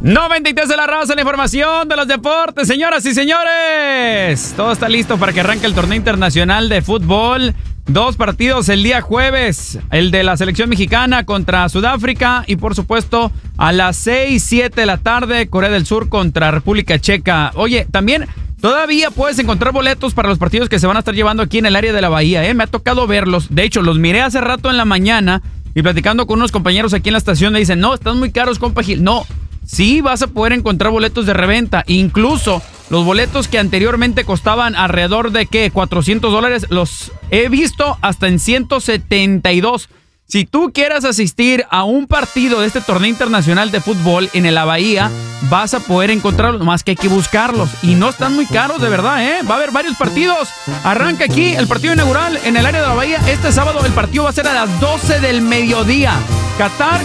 93 de la raza, la información de los deportes, señoras y señores. Todo está listo para que arranque el torneo internacional de fútbol. 2 partidos el día jueves, el de la selección mexicana contra Sudáfrica y por supuesto a las 6-7 de la tarde Corea del Sur contra República Checa. Oye, también todavía puedes encontrar boletos para los partidos que se van a estar llevando aquí en el área de la Bahía, Me ha tocado verlos, de hecho los miré hace rato en la mañana y platicando con unos compañeros aquí en la estación me dicen, no, están muy caros, compa Gil. No, sí vas a poder encontrar boletos de reventa, incluso los boletos que anteriormente costaban alrededor de, ¿qué? $400, los he visto hasta en 172. Si tú quieres asistir a un partido de este torneo internacional de fútbol en la Bahía, vas a poder encontrarlos, más que hay que buscarlos. Y no están muy caros, de verdad, Va a haber varios partidos. Arranca aquí el partido inaugural en el área de la Bahía. Este sábado el partido va a ser a las 12 del mediodía. Qatar